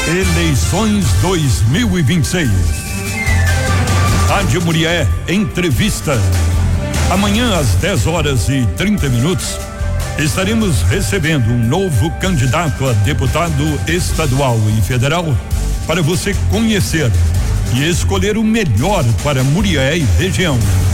Eleições 2026. Rádio Murié, entrevista. Amanhã às 10h30 estaremos recebendo um novo candidato a deputado estadual e federal para você conhecer e escolher o melhor para Murié e região.